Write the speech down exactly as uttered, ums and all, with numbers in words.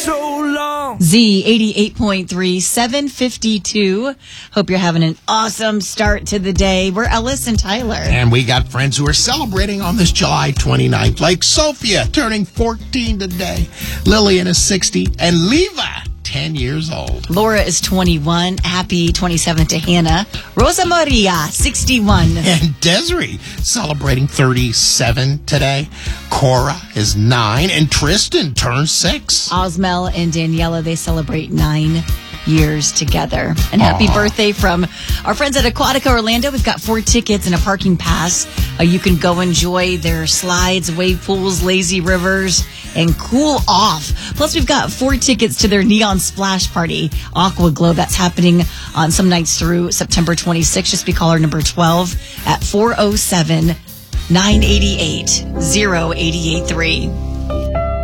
so long. Z eighty-eight point three, seven fifty-two. Hope you're having an awesome start to the day. We're Ellis and Tyler. And we got friends who are celebrating on this July twenty-ninth, like Sophia, turning fourteen today. Lillian is sixty, and Leva, ten years old. Laura is twenty-one. Happy twenty-seventh to Hannah. Rosa Maria, sixty-one. And Desiree, celebrating thirty-seven today. Cora is nine, and Tristan turns six. Osmel and Daniela, they celebrate nine years together. And happy Aww. birthday from our friends at Aquatica Orlando. We've got four tickets and a parking pass. Uh, you can go enjoy their slides, wave pools, lazy rivers, and cool off. Plus, we've got four tickets to their Neon Splash Party, Aqua Glow. That's happening on some nights through September twenty-sixth. Just be caller number twelve at four oh seven, nine eight eight, oh eight eight three.